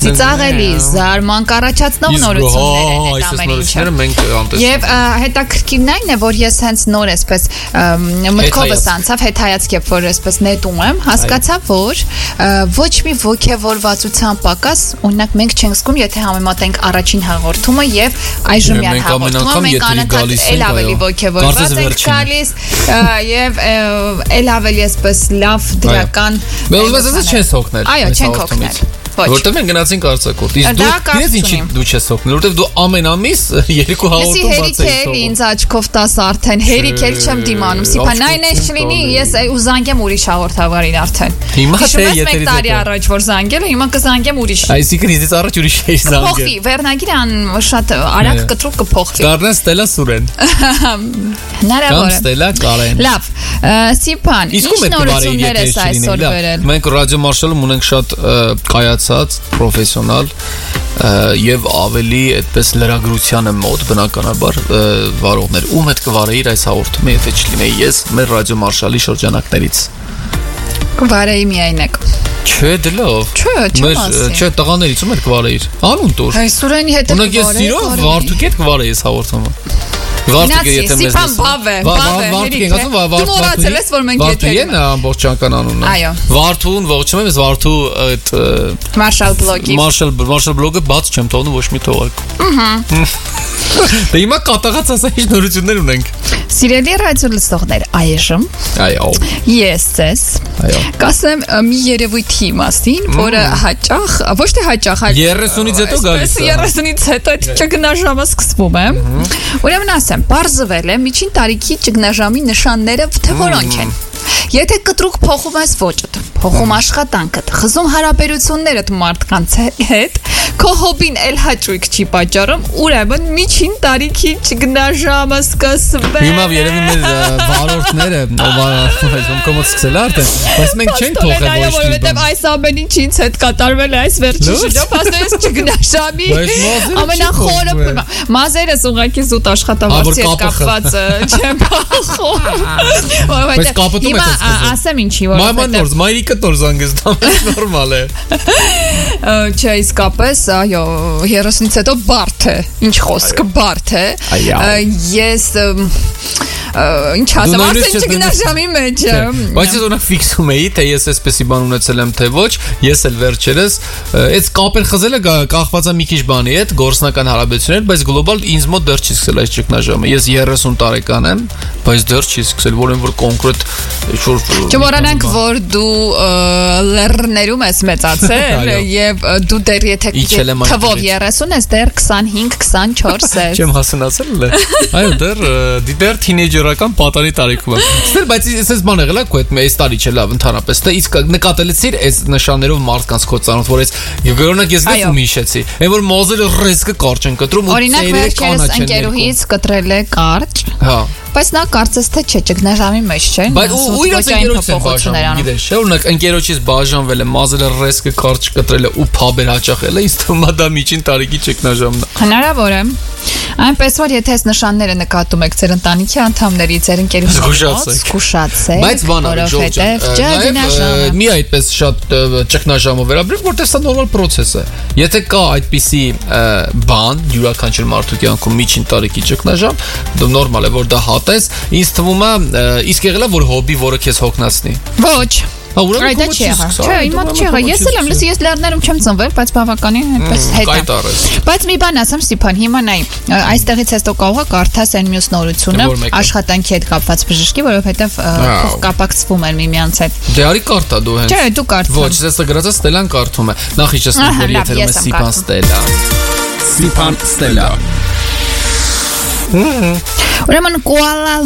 ծիծաղելի, զարմանք առաջացնող նորություններ են Եվ հետաքրքիրն այն է, որ ես հենց նոր էսպես մտքովս անցավ հետայացք, որ էսպես նետում եմ, հասկացա, որ ոչ մի ոգևորվածության պակաս, օրինակ մենք չենք զգում, եթե համեմատենք առաջին հաղորդումը եւ այժմյան հաղորդումը, մենք անընդհատ էլ ավելի ոգևորված ենք գալիս եւ էլ ավելի էսպես լավ դրական Բայց չես հոգնել Այո, չենք հոգնել Որտեղ մենք գնացինք արձակուրդ Իսկ դու ինչի դու չես հոգնել Որտեղ դու ամեն ամիս 2 հաղորդում բաց ես հոգում Ինձ աչքով 10 արդեն հերիք էլ չեմ դիմանում Սիփան այն էս չլինի ես ուզանգեմ ուրիշ հաղորդավարին արդեն Հիմա թե եթե տարի առաջ որ զանգել հիմա կզանգեմ ուրիշ Այսինքն իզից առաջ ուրիշ էի զանգել Փոխվի վերնագիրը շատ արագ կտրուկ կփոխվի Դառնա Ստելա Սուրեն Հնարավոր է Ստելա Կարեն Լավ Սիփան ինչ նորություններ ես այսօր վերել Մենք ռադիո մարշալում ունենք շատ կայացած պրոֆեսիոնալ եւ ավելի այդպես լրագրությանը մոտ բնականաբար վարողներ ում հետ կվարեիր այս հաղորդումը եթե չլինեի ես մեր ռադիո մարշալի շրջանակներից կվարեի միայնակ Չէ դելով Չէ տղաներից ում հետ կվարեիր անուն տուր Սուրենի հետ Ունակ ես սիրով Վարդուկ հետ կվարեի այս հաղորդումը Վարդուկը եթե մեզ Դու մոռացել ես որ մենք եթե Վարդուկն է ամբողջ ճանական անունը Վարդուն ողջում եմ ես Վարդու այդ Marshall blog-ի Marshall blog-ը բաց չեմ թողնում ոչ մի թողակ Դե հիմա կատաղած ասա ինչ նորություններ ունենք Սիրելի ռադիո լսողներ այժմ Այո Ես ձեզ կասեմ մի երևույթի մասին որը հաճախ ոչ թե հաճախ 30-ից հետո գալիս է 30-ից հետո այդ ճգնաժամը սկսվում է Ուրեմն ասեմ բարձվել է միջին տարիքի ճգնաժամի նշանները թե որոնք են Եթե կտրուկ փոխում ես ոճդ, փոխում աշխատանքդ, խզում հարաբերություններդ մարդկանց հետ, քո հոբին էլ հաճույք չի պատճառում, ուրեմն միջին տարիքի ճգնաժամը սկսվել։ Հիմա երևի մեր վարորդները, ով կոմոդ սկսել արդեն, բայց մենք չենք թողել ոչ մի որովհետև այս ամեն ինչ ինձ հետ կատարվել է այս վերջին շրջապատից ճգնաժամի ամենախորը մազերս ուղղակի զուտ աշխատավարձի հետ կապված չեմ փոխում։ Բայց կապտում Հիմա ասեմ ինչի որովհետև մայրիկը տոր զանգես դա նորմալ է Չէ իսկապես այո 30-ից հետո բարդ է ինչ խոսքը բարդ է ես ինչ ասեմ արդեն ճգնաժամի մեջ եմ Բայց ես օրինակ ֆիքսում էի թե ես էսպեսի բան ունեցել եմ թե ոչ ես էլ վերջերս այս կապեր խզելը կախված է մի քիչ բանի հետ գործնական հարաբերություններ բայց գլոբալ ինձ մոտ դեռ չի սկսել այս ճգնաժամը ես 30 տարեկան եմ բայց դեռ չի սկսել որ կոնկրետ Չմոռանանք որ դու լեռներում ես մեծացել եւ դու դեռ եթե թվով 30 ես դեռ 25-24 ես Չեմ հասունացել այո դեռ թինեյջերական պատանի տարիքում եմ բայց ես բան եղել է քո հետ այս տարի չէ լավ ընդհանրապես դա իսկ նկատելիցիր այս նշաններով մարդկանց քո ծանոթ որ այս օրինակ ես գտնում հիշեցի այն որ մոզերը ռիսկը կարճ են կտրում ու ծերերը կանաչ են ընկերուհից կտրել է կարճ հա Բայց նա կարծես թե չէ ճգնաժամի մեջ չէ Բայց ու իրոց ընկերոջից են բաժանում գիտես չէ օրինակ ընկերոջից բաժանվել է մազերը ռեսկը կարճ կտրել է ու փաբեր հաճախել է իսկ թվում է դա միջին տարիքի ճգնաժամն է Հնարավոր է Այնպես որ եթե այս նշանները նկատում եք ձեր ընտանիքի անդամների, ձեր ընկերուհուց, զգուշացեք, բայց որովհետև ճգնաժամը մի այդպես շատ ճգնաժամով վերաբերվում, որտեղ սա նորմալ process է։ Եթե կա այդպիսի բան յուրաքանչյուր մարդու կյանքում միջին տարիքի ճգնաժամ, դա նորմալ է որ դա հատես, ինձ թվում է իսկ եղել է որ հոբի, որը քեզ հոգնածնի։ Ոչ Այդա չի եղա։ Չէ, իմ մոտ չի եղա։ Ես էլ եմ, լսի, ես լեռներում չեմ ծնվել, բայց բավականին այնպես հետ է։ Բայց մի բան ասեմ, Ստիփան, հիմա նայ, այստեղից հետո կարող է կարդաս այն մյուս նորությունը, աշխատանքի հետ կապված բժշկի, որովհետև փոխկապակցվում են միմյանց հետ։ Դե արի կարդա դու հենց։ Չէ, դու կարդա։ Ոչ, ես գրած Ստելան կարդում է։ Նախ իջեցնեմ, որ եթերում է Ստիփան Ստելա։ Ստիփան Ստելա։ Ուրեմն Կուալա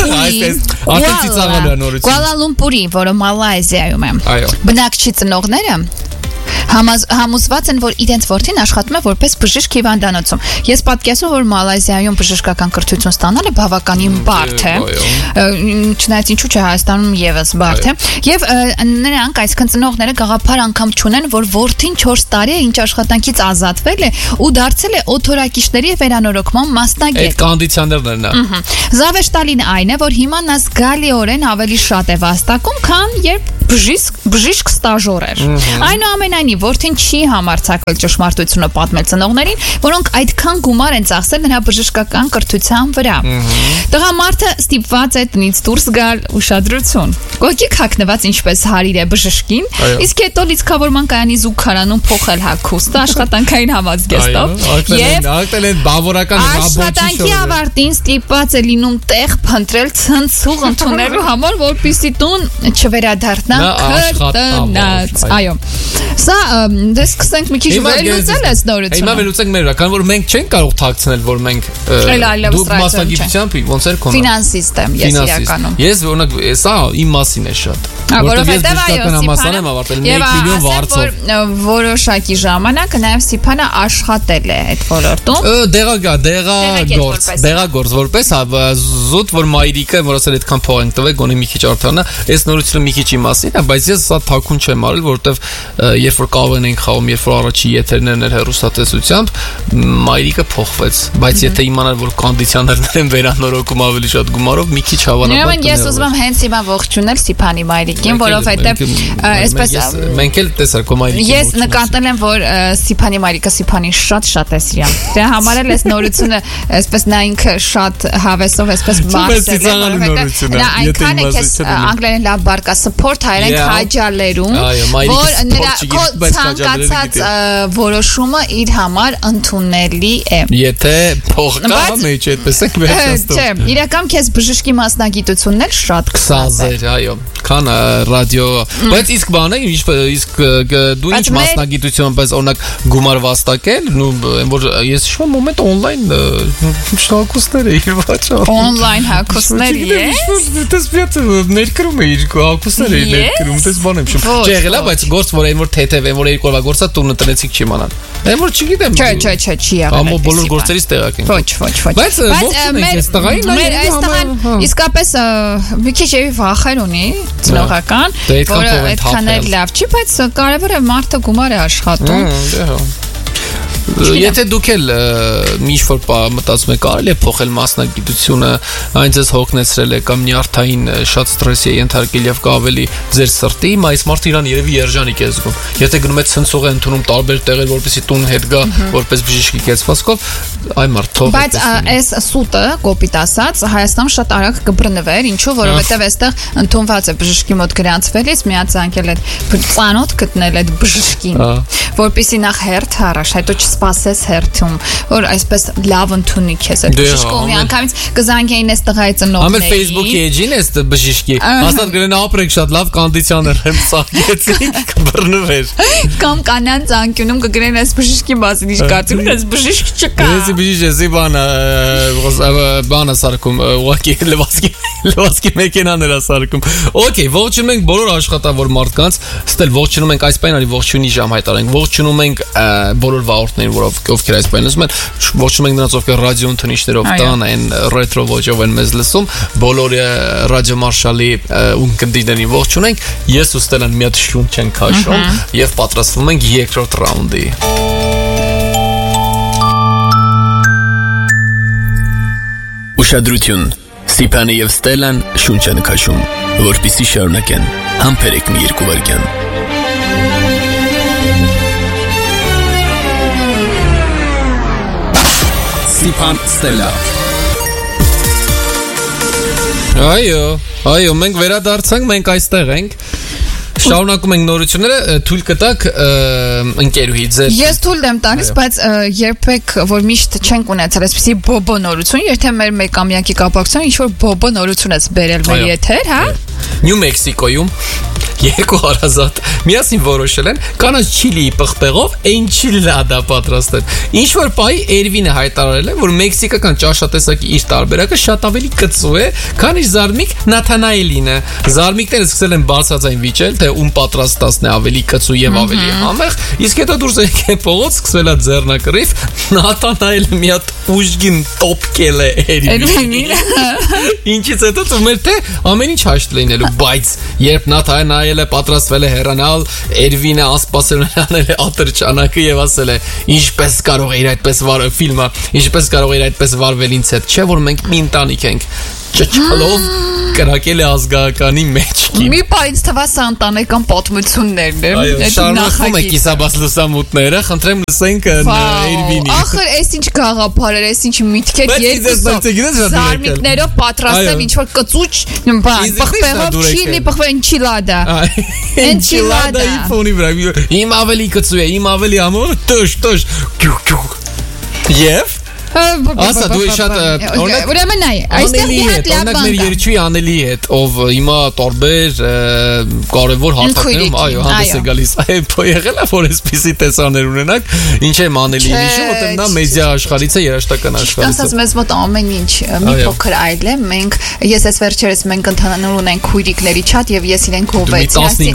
Լումպուրի, որը Մալայզիայում է, բնակչի ծնողները համոզված են, որ իրենց որդին աշխատում է որպես բժիշկ հիվանդանոցում։ Ես պատկերացնում որ Մալայզիայում բժշկական կրթություն ստանալը բավականին բարդ է։ Չնայած ինչու՞ չէ Հայաստանում եւս բարդ է։ Եվ նրանք, այսքան ծնողները գաղափար անգամ չունեն, որ որդին 4 տարի է ինչ աշխատանքից ազատվել է ու դարձել է օթորակիչների վերանորոգման մասնագետ։ Այդ կոնդիցիոներներն է։ Զավեշտալին այն է, որ հիմա նա զգալիորեն ավելի շատ է վաստակում, քան երբ բժիշկ ստաժոր էր։ Այնուամենայնիվ, որդին չի համարձակվել ճշմարտությունը պատմել ծնողներին, որոնք այդքան գումար են ծախսել նրա բժշկական կրթության վրա։ Տղամարդը ստիպված է տնից դուրս գալ ուշադրություն։ Կոկիկ հագնված ինչպես հարիր է բժշկին, իսկ հետո լիցքավորման կայանի զուգարանում փոխել հագուստը աշխատանքային համազգեստով եւ աշխատանքի ավարտին ստիպված է լինում տեղ փնտրել ցնցուղ ընդունելու համար, որպեսզի տուն չվերադառնա քրտնած։ Այո։ Սա դες սկսենք մի քիչ վերլուծել այս նորությունը։ Հիմա վերլուծենք մեր վրա, քանի որ մենք չենք կարող թաքցնել, որ մենք դուք մասնագիտությամբ ոնց էր կոնա։ Ֆինանսիստ եմ ես իրականում։ Ես օրինակ սա իմ մասին է շատ։ Որովհետև որոշակի ժամանակ նաև Սիփանը աշխատել է այդ ոլորտում։ Դեղագործ որպես զուտ որ մայրիկը որ ասել այդքան փող են տվել գոնե մի քիչ արդյունա այս նորությունը մի քիչ իմասին է, բայց ես սա թաքուն չեմ արել, որովհետև երբ որ կավեն ենք խաղում, երբ որ առաջի եթերներն էր հեռուստատեսությամբ, մայրիկը փոխվեց, բայց եթե իմանար որ կոնդիցիոներներ են վերանորոգում ավելի շատ գումարով, մի քիչ հավանաբար։ Ես ուզում եմ հենց հիմա ողջունել Սիփանի մայրիկին, որովհետև այսպես մենք էլ տեսար քո մայրիկին։ Ես նկատել եմ, որ Սիփանի մայրիկը Սիփանին շատ է սիրում։ Դրա համար էլ այս նորությունը այսպես նա ինքը շատ հավեսով այսպես բարձր է։ Նա այնքան է քեզ անգլերեն լավ բառ կա support հայերեն քաջալերում, որ նրա ցանկացած որոշումը իր համար ընդունելի է։ Եթե փող կա, մեջ այդպես ենք վերջացնում։ Չէ, իրական քեզ բժշկի մասնագիտությունն էլ շատ կսազեր, այո, քան ռադիո, բայց իսկ բանը, իսկ դու ինչ մասնագիտություն, բայց օրինակ գումար վաստակել, որ ես հիշում եմ մոմենտ օնլայն հակոստներ էիր վաճառում։ Օնլայն հակոստներ է։ Դες բիաթ ներկրում էիր հակոստներ էիր ներկրում, դες բան եմ շուտ։ Չէ, եղել է, բայց գործ որ այն որ թեթև, այն որ երկու օրվա գործա տունը տնեցիք չի իմանալ։ Այն որ չգիտեմ։ Չէ, չի եղել։ Ամո բոլոր գործերից տեղակ են։ Ոչ։ Բայց ողջունենք այս տղային, մեր այս տղան իսկապես մի քիչ էի վախեր ունի ծնողական, որը այդքան էլ լավ չի, բայց կարևորը մարդը գումար է աշխատում։ Եթե դուք էլ ինչ-որ մտածում եք կարելի է փոխել մասնագիտությունը, այն ձեզ հոգնեցրել է կամ նյարդային շատ ստրեսի է ենթարկել եւ կա ավելի ձեր սրտի, հիմա այս մարդը իրան երևի երջանիկ է զգում։ Եթե գնում եք ցնցող ընդունում տարբեր տեղեր, որպեսզի տուն հետ գա, որպես բժշկի կեցվածքով, այ մարդ թող։ Բայց այս սուտը, կոպիտ ասած, Հայաստանում շատ արագ կբռնվեր, ինչու, որովհետեւ այստեղ ընդունված է բժշկի մոտ գրանցվելիս միացանկել այդ ծանոթ գտնել այդ բժշկին, որպեսզի նախ հերթ առաջ, հետո սպասես հերթում, որ այսպես լավ ընդունի քեզ այդ բժիշկը մի անգամից կզանգեին այս տղայի ծնողներին։ Ամեն Facebook-ի էջին էս բժիշկի։ Ասած գրեն ապրեք շատ լավ կոնդիցիոներ եմ սարքեցին, կբռնվեր։ Կամ կանանց անկյունում կգրեն այս բժիշկի մասին, ինչ կարծում ես, այս բժիշկ չկա։ Ես բժիշկ բանը սարքում, ուղղակի լվասկի մեքենաներ է սարքում։ Okay, ողջունում ենք բոլոր աշխատավոր մարդկանց, ստել ողջունում ենք այս պայն արի ողջունի ժամ հայտարարենք, ողջունում ենք բոլոր վաղորդներին, ովքեր այս բանը լսում են, ողջունում ենք նրանց, ովքեր ռադիո ընթնիչներով տան են, ռետրո ոճով են մեզ լսում, բոլորը ռադիո մարշալի ունկնդիրներին ողջունենք, ես ու Ստելան մի հատ շունչ ենք քաշում եւ պատրաստվում ենք երկրորդ ռաունդի։ Ուշադրություն, Ստիփանը եւ Ստելան շունչ են քաշում, որպեսզի շարունակեն, համբերեք մի երկու վայրկյան։ Ստիփան Ստելա։ Այո, մենք վերադարձանք, մենք այստեղ ենք։ Շարունակում ենք նորությունները, թույլ կտակ ընկերուհի ձեր։ Ես թույլ եմ տալիս, բայց երբեք որ միշտ չենք ունեցել այսպեսի բոբո նորություն, եթե մեր մեկամյակի կապակցության ինչ որ բոբո նորություն ես բերել մեր եթեր, հա։ Նյու Մեքսիկոյում երկու հարազատ միասին որոշել են կանաչ չիլիի պղպեղով էնչիլադա պատրաստել։ Ինչ որ պահի Էրվինը հայտարարել է, որ մեքսիկական ճաշատեսակի իր տարբերակը շատ ավելի կծու է, քան իր զարմիկ Նաթանայելինը։ Զարմիկները սկսել են բարձրաձայն վիճել, թե ում պատրաստածն է ավելի կծու եւ ավելի համեղ, իսկ հետո դուրս եկել փողոց, սկսվել է ձեռնակռիվ, Նաթանայելը մի հատ ուժգին տոպկել է Էրվինին։ Ինչից հետո ծում էր թե ամեն ինչ հաշտ լինելու, բայց երբ Նաթանայելը պատրաստվել է հեռանալ, Էրվինը անսպասելիորեն անել է ատրճանակը եւ ասել է ինչպես կարող է իր այդպես վարվել ֆիլմը, ինչպես կարող է իր այդպես վարվել ինձ հետ, չէ՞ որ մենք մի ընտանիք ենք։ Չչալով կրակել է ազգականի մեջքին։ Մի պա ինձ թվա սա ընտանեկան պատմություններն են։ Այո, շարունակվում է կիսաբաց լուսամուտները, խնդրեմ լսենք Էրվինի։ Ախր, էս ինչ գաղափար էր, էս ինչ միտքեր զարմիկներով պատրաստել ինչ-որ կծուչ բան, պղպեղով չիլի, պղպեղ ընչիլադա։ Ընչիլադայի ֆոնի վրա։ Իմ ավելի կծու է, իմ ավելի ամոր, տոշ, Եվ ասա դու շատ ուրեմն այ այստեղ մի հատ լավ բան կա։ Մեր երգչուհի Անելի հետ, ով հիմա տարբեր կարևոր հարթակներում հանդես է գալիս։ Այո, եղել է որ այսպիսի տեսաներ ունենաք, ինչ եմ Անելիին հիշում, որտեղ նա մեդիա աշխարհից է, երաժշտական աշխարհից։ Ասած մեզ մոտ ամեն ինչ մի փոքր այլ է։ Մենք ես վերջերս մենք ընդհանուր ունենք քույրիկների չաթ եւ ես իրեն գովեցի։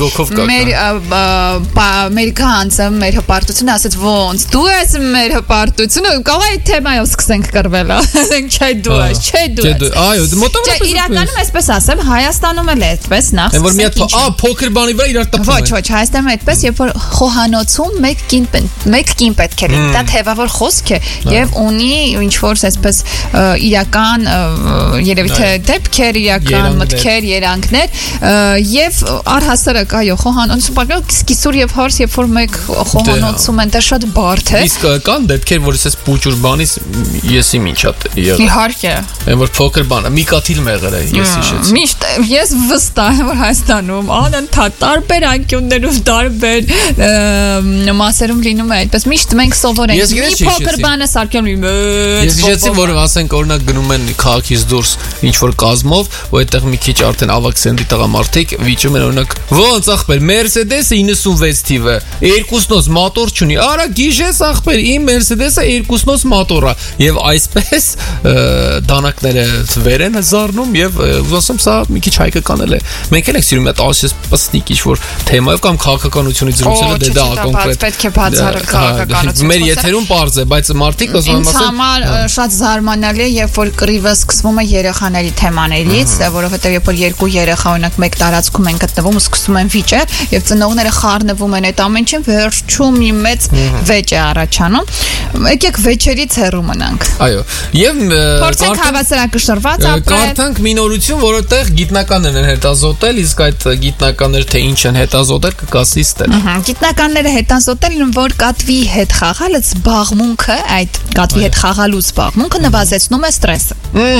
Մեր գանձը, մեր հպարտությունը ասաց ոնց դու ես մեր հպարտությունը, կարող է թեմայով սկսենք կռվելա։ Չէ դու ես։ Այո, մոտավորապես իրականում այսպես ասեմ, Հայաստանում էլ է այդպես նախ։ Որ մի հատ փոքր բանի վրա իրար տպվում է։ Ոչ, Հայաստանում է այդպես, երբ որ խոհանոցում մեկ կին պետք է լինի։ Դա թեվավոր խոսք է եւ ունի ինչ որ այսպես իրական երևի թե դեպքեր, իրական մտքեր, երանգներ եւ առհասարակ այո, խոհանոցում բակը սկիսուր եւ հարս, երբ որ մեկ խոհանոցում են, դա շատ բարդ է։ Իսկ կան դեպքեր, որ այսպես փուճուր բանից եսի ինչա եղել։ Իհարկե։ Այն որ փոքր բան է, մի կաթիլ մեղր է, ես հիշեցի։ Միշտ ես վստահ եմ որ Հայաստանում անընդհատ տարբեր անկյուններով տարբեր մասերում լինում է այդպես միշտ մենք սովոր ենք մի փոքր բանը սարքել մի Ես հիշեցի որ ասենք օրինակ գնում են քաղաքից դուրս ինչ որ կազմով ու այդտեղ մի քիչ արդեն ավակսենտի տղամարդիկ վիճում են օրինակ ոնց ախպեր Mercedes-ը 96 թիվը երկուսնոց մոտոր չունի արա գիշես ախպեր իմ Mercedes-ը երկուսնոց մոտոր է եւ այսպես դանակները վեր են զառնում եւ ուզում սա մի քիչ հայկական է մենք էլ ենք սիրում այդ ասես պստիկ ինչ որ թեմայով կամ քաղաքականությունից զրուցելը դե դա կոնկրետ պետք է բացառել քաղաքականությունը մեր եթերում պարզ է բայց մարդիկ ուզում են ասել համար շատ զարմանալի է երբ որ կռիվը սկսվում է երեխաների թեմաներից որովհետեւ երբ որ երկու երեխա օրինակ մեկ տարածքում են գտնվում ու սկսում են վիճել եւ ծնողները խառնվում են այդ ամեն ինչին վերջում մի մեծ վեճ է առաջանում եկեք վեճերից հեռու մնանք այո եւ փորձենք հավասարակշռված ապրել կարդանք մի նորություն որովհետեւ գիտնականներն են հետազոտել իսկ այդ գիտնականները թե ինչ են հետազոտել կկասի ստել գիտնականները հետազոտել են որ կատվի հետ խաղալը զբաղմունքը այդ կատվի հետ խաղալու զբաղմունքը նվազեցնում է ստրեսը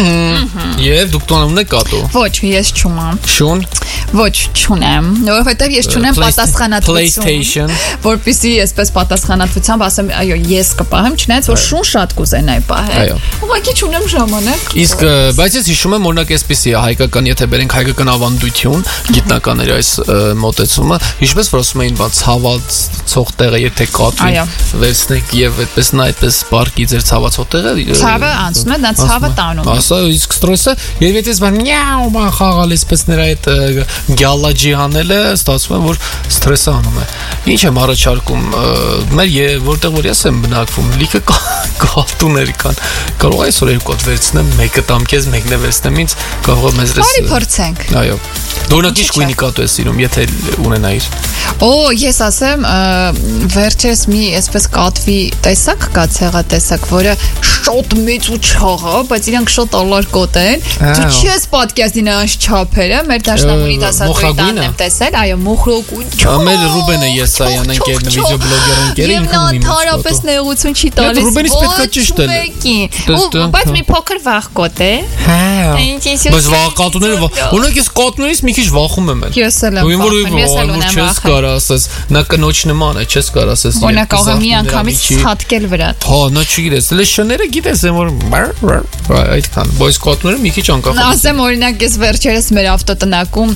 եւ դուք տոնում եք կատու ոչ ես չունեմ շուն ոչ չունեմ որովհետեւ ես չունեմ պատասխանատվություն որպեսզի այսպես պատասխանատվությամբ ասեմ այո ես կպահեմ չնայած որ շուն շատ կուզենայի պահել ուղղակի չունեմ ժամանակ իսկ բայց ես հիշում եմ օրինակ այսպեսի հայկական եթե բերենք հայկական ավանդություն գիտնականների այս մոտեցումը ինչպես որ ասում էին բան ցավացող տեղը եթե կատվին վերցնեք եւ այդպես նա այդպես պարկի ձեր ցավացող տեղը ցավը անցնում է նա ցավը տանում ասա իսկ ստրեսը եւ եթե բան միաու բան խաղալ այսպես նրա այդ գյալաջի հանելը ստացվում է որ ստրեսը անում է ինչ եմ առաջարկում մեր որտեղ որ ես եմ բնակվում լիքը կատուներ կան կարող այսօր երկու հատ վերցնեմ մեկը տամ քեզ մեկն է վերցնեմ ինձ կարող է մեզ Բարի փորձենք այո դոնակի գույնի կատու է սիրում եթե ունենայիր օ ես ասեմ վերջերս մի այսպես կատվի տեսակ կա ցեղատեսակ որը շատ մեծ ու չաղ է բայց իրանք շատ ալարկոտ են դու չես պատկերացնի նրանց չափերը մեր դաշնամուրի դասատուի տանն եմ տեսել այո մոխրոգույն ամեր Ռուբենը Եսայան ընկերն վիդեոբլոգեր ընկերը ինքն ունի հարաբես նեղություն չի տալիս Ռուբենից պետք է ճիշտ է բայց մի փոքր վախկոտ է բայց վախկատուները օրինակ ես կատուներից մի քիչ վախում եմ ես էլ եմ չես կարող ասես նա կնոջ նման է չես կարող ասես օրինակ կարող մի անգամից ցածկել վրա հա նա չգիտես լե շները գիտես որ այդքան բայց կատուները մի քիչ անկախ ասեմ օրինակ ես վերջերս մեր ավտոտնակում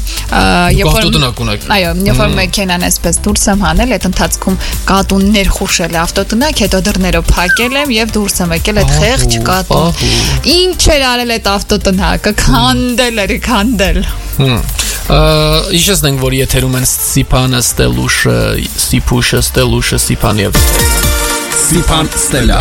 այո երբ որ մեքենան էսպես դուրս եմ հանել այդ ընթացքում կատուն ներխուշել ավտոտնակ հետո դռները փակել եմ եւ դուրս եմ եկել այդ խեղճ կատուն ինչ էր արել այդ ավտոտնակը քանդել Իշեցնենք, որ եթերում են Ստիպանը, Ստելուշը, Ստիպուշը, Ստելուշը, Ստիպան եւ Ստիպան Ստելա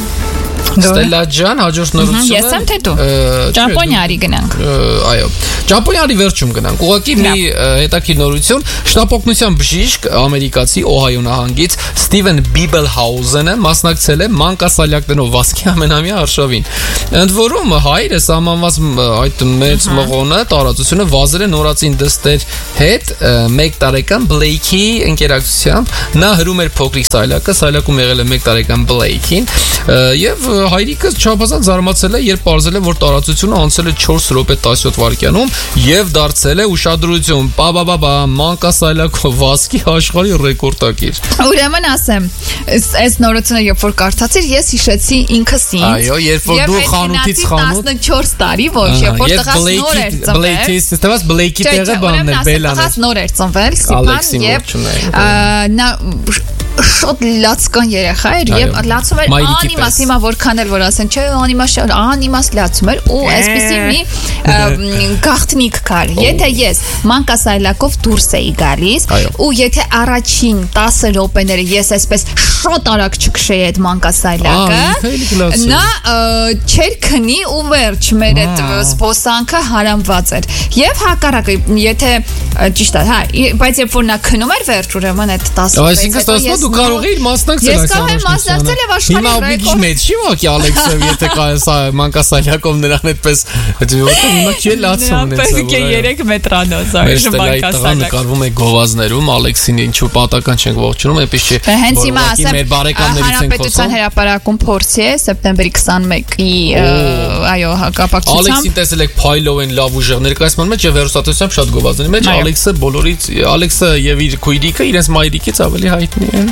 Ստելա ջան, հաջորդ նորությունը Ես եմ թե դու Ճապոնիա արի գնանք Այո Ճապոնիայի վերջում գնանք։ Ուղղակի մի հետաքրքիր նորություն, շտապօգնության բժիշկ ամերիկացի Օհայո նահանգից Ստիվեն Բիբելհաուզենը մասնակցել է մանկասալյակներով վազքի ամենամյա արշավին։ Ընդ որում հայրը սահմանված այդ մեծ մղոնը տարածությունը վազել է նորածին դստեր հետ 1 տարեկան Բլեյքի ընկերակցությամբ։ Նա հրում էր փոքրիկ սայլակում եղել է 1 տարեկան Բլեյքին եւ հայրիկը չափազանց զարմացել է, երբ պարզել է, որ տարածությունը անցել է 4 րոպե 17 վայրկյանում եւ դարձել է ուշադրություն մանկասայլակով վազքի աշխարհի ռեկորդակիր։ Ուրեմն ասեմ, այս նորությունը երբ որ կարդացիր, ես հիշեցի ինքս ինձ։ Այո, երբ որ դու խանութից խանութ 14 տարի, ոչ, երբ որ տղաս նոր էր ծնվել։ Բլեյքի տեղը բանն էր, Բելան։ Տղաս նոր էր ծնվել, Սիփան, եւ նա շատ լացկան երեխա էր եւ լացում էր անիմաս, հիմա որքան էլ որ ասեն, չէ, անիմաս լացում էր ու այսպեսի մի գաղտնիք կար։ Եթե ես մանկասայլակով դուրս էի գալիս ու եթե առաջին 10 րոպեները ես այսպես շատ արագ չքշեի այդ մանկասայլակը, նա չէր քնի ու վերջ մեր այդ սպոսանքը հարամված էր։ Եվ հակառակը, եթե ճիշտ է, հա, բայց երբ որ նա քնում էր վերջ, ուրեմն այդ 10 դու կարող ես մասնակցել այս ամենին։ Ես կարող եմ մասնակցել եւ աշխարհի ռեկորդ։ Հիմա մի քիչ մեծ չի ոքի Ալեքսը, եթե կա մանկասայլակով նրան այդպես, հիմա չի լացում ունեցա։ Պետք է 3 մետրանոց այժմ մանկասայլակ։ Նկարվում է գովազներում, Ալեքսին ինչու պատական չենք ողջունում, այնպես չէ։ Հենց հիմա ասեմ, մեր բարեկամներից են խոսում։ Հանրապետության հրապարակում փորձի է սեպտեմբերի 21-ի, այո, կապակցությամբ։ Ալեքսին տեսել եք փայլով են լավ ուժեղ ներկայացման մեջ եւ հերոստատուսությամբ շատ գովազների մեջ Ալեքսը բոլորից Ալեքսը եւ իր քույրիկը իրենց մայրիկից ավելի հայտնի են։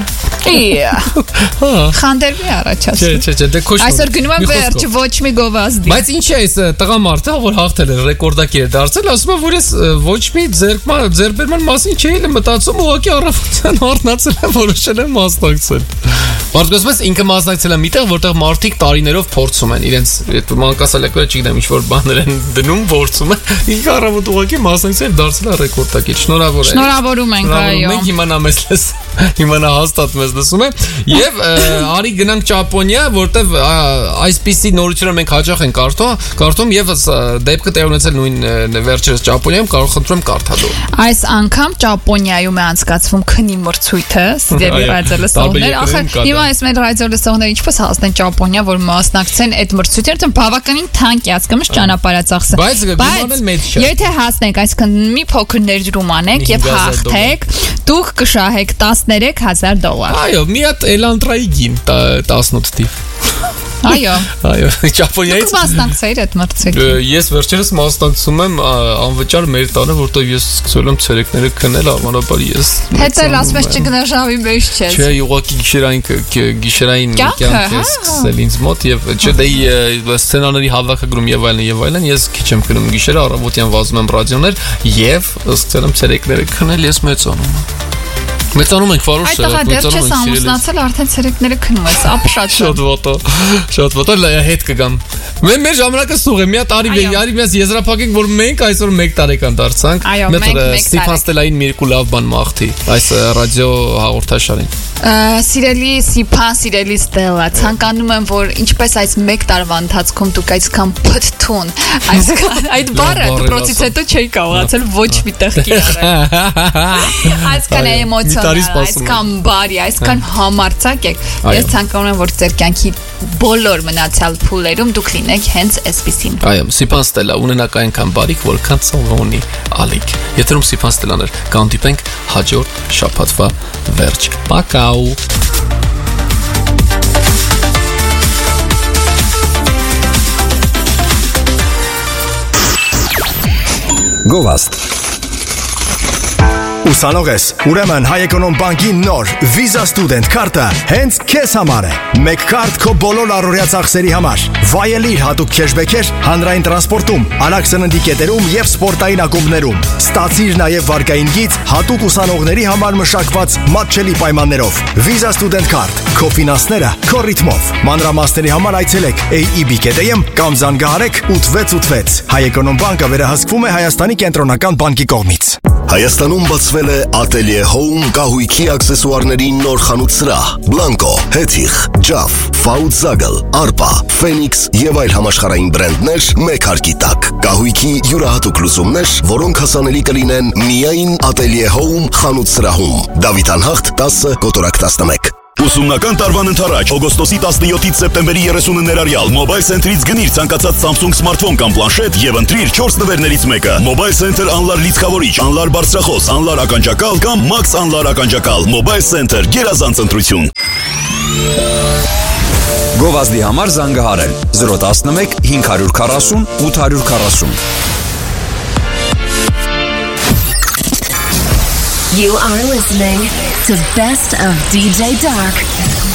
Խանդերվի առաջացնում։ Չէ, դե քոշ։ Այսօր գնում եմ վերջ, ոչ մի գովազդի։ Բայց ինչ է այս տղամարդը, որ հաղթել է, ռեկորդակիր է դարձել, ասում է, որ ես ոչ մի ձեռբերման մասին չէի մտածում, ուղղակի առավոտյան առնացել եմ, որոշել եմ մասնակցել։ Մարդկոսպես ինքը մասնակցել է միտեղ, որտեղ մարդիկ տարիներով փորձում են իրենց այդ մանկասալյակները, չգիտեմ, ինչ-որ բաներ են դնում, փորձում են։ Ինքը առավոտ ուղղակի մասնակցել դարձել է ռեկորդակիր։ Շնորհավոր է։ Շնորհավորում ենք, այո։ Մենք հիմա նա մեզ լես, հիմա նա հաստատ մեզ լսում է։ Եվ արի գնանք Ճապոնիա, որտեղ այսպիսի նորությունները մենք հաճախ ենք կարդում եւ դեպքը տեղ ունեցել նույն վերջերս Ճապոնիայում, կարող խնդրում կարդալու։ Այս անգամ Ճապոնիայում է անցկացվում քնի մրցույթը, սիրելի ռադիոլսողներ, ախր հիմա այս մեր ռադիոլսողները ինչպես հասնեն Ճապոնիա, որ մասնակցեն այդ մրցույթին, բավականին թանկ է, ասկամս ճանապարհածախսը։ Բայց գումարն մեծ չէ։ Եթե հասնենք, այսինքն մի փոքր ներդրում անենք եւ հաղթեք, դուք կշահեք $13,000։ Այո, մի հատ Էլանտրայի գին 18 թիվ։ Այո։ Ճապոնիայից։ Դուք մասնակցեիք այդ մրցույթին։ Ես վերջերս մասնակցում եմ անվճար մեր տանը, որտեղ ես սկսել եմ ցերեկները քնել, անվանաբար ես։ Հետո ասես չգնաժավի մեջ չես։ Չէ, ուղղակի գիշերային կյանք է սկսել ինձ մոտ եւ չէ դե սցենաների հավաքագրում եւ այլն, ես քիչ եմ քնում գիշերը, առավոտյան վազում եմ ռադիոներ եւ սկսել եմ ցերեկները քնել, ես մեծանում եմ։ Մեծանում ենք վարոշ է, մեծանում ենք ամուսնացել, արդեն ցերեկները քնում ես, ապշած։ Շատ ոտո հետ կգամ։ Մեր ժամանակը սուղ է, մի հատ արի մեզ եզրափակենք, որ մենք այսօր 1 տարեկան դարձանք։ Մենք Ստիփան Ստելային մի երկու լավ բան մաղթի այս ռադիո հաղորդաշարին։ Սիրելի Սիփան, սիրելի Ստելա, ցանկանում եմ, որ ինչպես այս 1 տարվա ընթացքում դուք այսքան փթթուն, այսքան այդ բառը դպրոցից հետո չէի կարողացել ոչ մի տեղ կիրառել։ Այսքան էմոցիոնալ, այսքան բարի, այսքան համարձակ եք։ Ես ցանկանում եմ, որ ձեր կյանքի բոլոր մնացյալ փուլերում դուք լինեք հենց այսպեսին։ Այո, Սիփան Ստելա ունենաք այնքան բարիք, որքան ծովը ունի ալիք։ Եթերում Սիփան Ստելաներ, կհանդիպենք հաջորդ շաբաթվա վերջ։ Պակաու։ Գովաստ Ուսանող ես, ուրեմն Հայ-Էկոնոմ բանկի նոր Visa Student քարտը հենց քեզ համար է։ Մեկ քարտ քո բոլոր առօրյա ծախսերի համար։ Վայելիր հատուկ քեշբեքեր հանրային տրանսպորտում, արագ սննդի կետերում եւ սպորտային ակումբներում։ Ստացիր նաեւ վարկային գիծ հատուկ ուսանողների համար մշակված մատչելի պայմաններով։ Visa Student քարտ, քո ֆինանսները քո ռիթմով։ Մանրամասների համար այցելեք AEB.am կամ զանգահարեք 8686։ Հայ-Էկոնոմ բանկը վերահսկվում է Հայաստանի կենտրոնական բանկի կողմից։ Հայաստանում բացվել է Atelier Home կահույքի աքսեսուարների նոր խանութ սրահ։ Blanco, Hethich, Jaff, Fautzagel, Arpa, Phoenix եւ այլ համաշխարհային բրենդներ մեկ հարկի տակ։ Կահույքի յուրահատուկ լուծումներ, որոնք հասանելի կլինեն միայն Atelier Home խանութ սրահում։ Դավիթ Անհախտ 10 կոտորակ 11։ Ուսումնական տարվան ընթരാճ օգոստոսի 17-ից սեպտեմբերի 30-ը ներառյալ Mobile Center-ից գնիր ցանկացած Samsung սմարթֆոն կամ պլանշետ եւ ընտրիր 4 նվերներից մեկը։ Mobile Center անլար լիցքավորիչ, անլար բարձրախոս, անլար ականջակալ կամ Max անլար ականջակալ։ Mobile Center գերազանց ընտրություն։ Գովազդի համար զանգահարել 011 540 840։ You are listening to Best of DJ Dark.